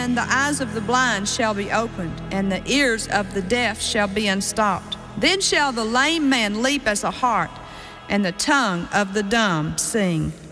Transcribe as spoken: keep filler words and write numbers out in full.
then the eyes of the blind shall be opened, and the ears of the deaf shall be unstopped. Then shall the lame man leap as a hart, and the tongue of the dumb sing.